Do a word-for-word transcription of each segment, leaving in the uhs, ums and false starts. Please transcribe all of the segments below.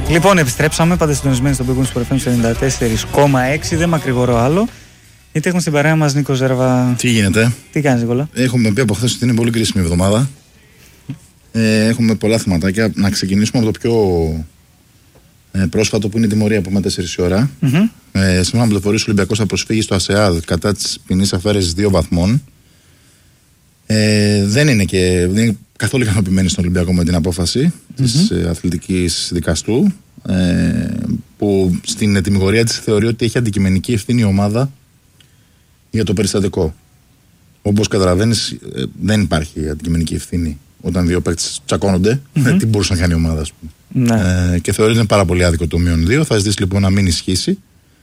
Λοιπόν, επιστρέψαμε. Πάντα συντονισμένοι στο Big Wings Sport εφ εμ ενενήντα τέσσερα κόμμα έξι. Δεν μακρηγορώ άλλο. Γιατί έχουμε στην παρέα μας Νίκο Ζέρβα. Τι γίνεται? Τι κάνεις, Νικόλα? Έχουμε πει από χθες ότι είναι πολύ κρίσιμη εβδομάδα. Ε, έχουμε πολλά θεματάκια. Να ξεκινήσουμε από το πιο ε, πρόσφατο που είναι η τιμωρία που έχουμε τέσσερις η ώρα. Mm-hmm. Ε, σύμφωνα με πληροφορίες, ο Ολυμπιακός θα προσφύγει στο ΑΣΕΑΔ κατά της ποινής αφαίρεσης δύο βαθμών. Ε, δεν είναι και δεν είναι καθόλου ικανοποιημένοι στον Ολυμπιακό με την απόφαση mm-hmm. της ε, αθλητικής δικαστού, ε, που στην τιμωρία της θεωρεί ότι έχει αντικειμενική ευθύνη η ομάδα για το περιστατικό. Όπως καταλαβαίνεις, ε, δεν υπάρχει αντικειμενική ευθύνη όταν δύο παίκτες τσακώνονται. Mm-hmm. Τι μπορούσε να κάνει η ομάδα, ας πούμε. Mm-hmm. Ε, και θεωρεί ότι είναι πάρα πολύ άδικο το μείον δύο. Θα ζητήσει λοιπόν να μην ισχύσει.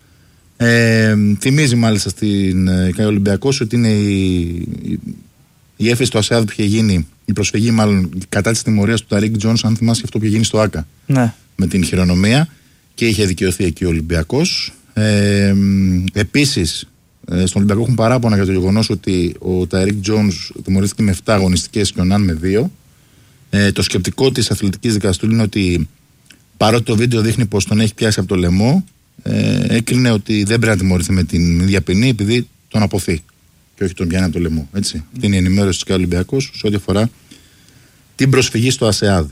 Ε, θυμίζει μάλιστα στην ε, Ολυμπιακός ότι είναι η, η, η έφεση του ΑΣΕΑΔ που είχε γίνει, η προσφυγή μάλλον κατά της τιμωρίας του Ταρίκ Τζόνς, αν θυμάσαι αυτό που είχε γίνει στο ΆΚΑ ναι. με την χειρονομία, και είχε δικαιωθεί εκεί ο Ολυμπιακός. Ε, επίσης, ε, στον Ολυμπιακό έχουν παράπονα για το γεγονός ότι ο Ταρίκ Τζόνς τιμωρήθηκε με επτά αγωνιστικές και ο Ναν με δύο. Ε, το σκεπτικό της αθλητικής δικαστού είναι ότι παρότι το βίντεο δείχνει πως τον έχει πιάσει από το λαιμό, ε, έκρινε ότι δεν πρέπει να τιμωρηθεί με την ίδια ποινή επειδή τον αποθεί και όχι τον πιάνει από το λαιμό. Έτσι. Mm. Αυτή είναι η ενημέρωση της Ολυμπιακός σε ό,τι αφορά την προσφυγή στο ΑΣΕΑΔ.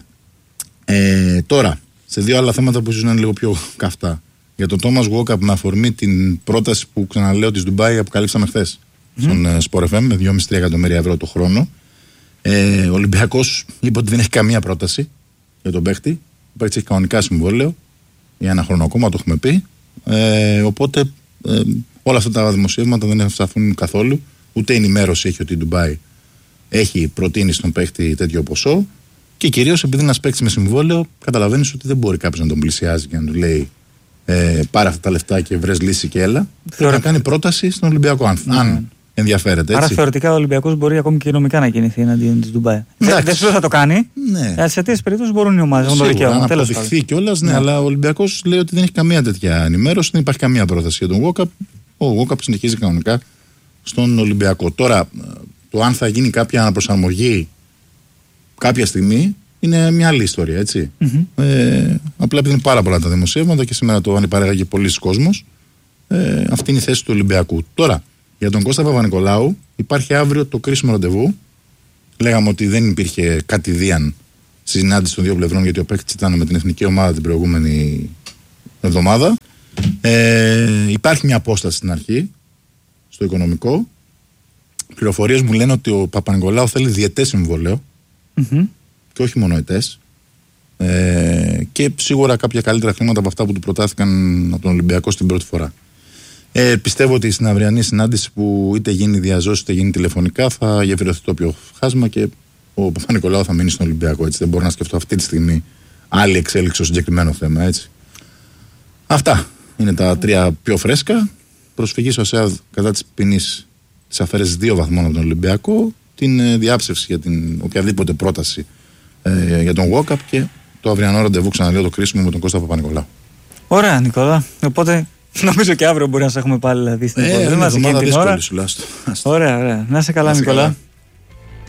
Ε, τώρα, σε δύο άλλα θέματα που ίσως είναι λίγο πιο καυτά. Για τον Τόμας Γουόκαπ, με αφορμή την πρόταση που ξαναλέω της Ντουμπάι, αποκαλύψαμε χθες mm. στον uh, Sport εφ εμ με δυόμισι με τρία εκατομμύρια ευρώ το χρόνο. Ε, ο Ολυμπιακός είπε ότι δεν έχει καμία πρόταση για τον παίχτη. Ο παίχτης έχει κανονικά συμβόλαιο για ένα χρόνο ακόμα, το έχουμε πει. Ε, οπότε ε, όλα αυτά τα δημοσιεύματα δεν ευσταθούν καθόλου. Ούτε ενημέρωση έχει ότι η Ντουμπάι έχει προτείνει στον παίχτη τέτοιο ποσό. Και κυρίως επειδή ένας παίχτης με συμβόλαιο, καταλαβαίνεις ότι δεν μπορεί κάποιος να τον πλησιάζει και να του λέει ε, πάρε αυτά τα λεφτά και βρες λύση και έλα. Θέλει να κάνει πρόταση στον Ολυμπιακό, αν, mm. αν ενδιαφέρεται. Έτσι. Άρα θεωρητικά ο Ολυμπιακός μπορεί ακόμη και νομικά να κινηθεί εναντίον της Ντουμπάι. Δεν σου θα το κάνει. Ναι. Σε τέτοιες περιπτώσεις μπορούν οι ομάδες να το δικαιώνουν. Να αποδειχθεί κιόλας, ναι, ναι, αλλά ο Ολυμπιακός λέει ότι δεν έχει καμία τέτοια ενημέρωση, δεν υπάρχει καμία πρόταση για τον Γουόκαπ. Ο Γουόκαπ συνεχίζει κανονικά στον Ολυμπιακό. Τώρα, το αν θα γίνει κάποια αναπροσαρμογή κάποια στιγμή είναι μια άλλη ιστορία, έτσι. Mm-hmm. Ε, απλά επειδή είναι πάρα πολλά τα δημοσίευματα και σήμερα το ανυπαρέγαγε πολλοί κόσμος, ε, αυτή είναι η θέση του Ολυμπιακού. Τώρα, για τον Κώστα Παπα-Νικολάου υπάρχει αύριο το κρίσιμο ραντεβού. Λέγαμε ότι δεν υπήρχε κατηδίαν συνάντηση των δύο πλευρών, γιατί ο παίκτης ήταν με την εθνική ομάδα την προηγούμενη εβδομάδα. Ε, υπάρχει μια απόσταση στην αρχή, στο οικονομικό. Πληροφορίες μου λένε ότι ο Παπα-Νικολάου θέλει διετές συμβόλαιο mm-hmm. και όχι μόνο ετές. Ε, και σίγουρα κάποια καλύτερα χρήματα από αυτά που του προτάθηκαν από τον Ολυμπιακό στην πρώτη φορά. Ε, πιστεύω ότι στην αυριανή συνάντηση που είτε γίνει διαζώση είτε γίνει τηλεφωνικά θα γεφυρωθεί το πιο χάσμα και ο Παπα-Νικολάου θα μείνει στον Ολυμπιακό. Έτσι. Δεν μπορώ να σκεφτώ αυτή τη στιγμή άλλη εξέλιξη στο συγκεκριμένο θέμα. Έτσι. Αυτά είναι τα τρία πιο φρέσκα. Προσφυγή στο ΑΣΕΑΔ κατά της ποινής της αφαίρεσης δύο βαθμών από τον Ολυμπιακό, την ε, διάψευση για την οποιαδήποτε πρόταση ε, για τον Walkup και το αυριανό ραντεβού, ξαναλέω, το κρίσιμο με τον Κώστα Παπα-Νικολάου. Ωραία, Νικόλα. Οπότε νομίζω και αύριο μπορεί να σε έχουμε πάλι δηλαδή, στην ε, επόμενη εβδομάδα δύσκολη σου. Ωραία, ωραία. Να είσαι καλά, Νικόλα.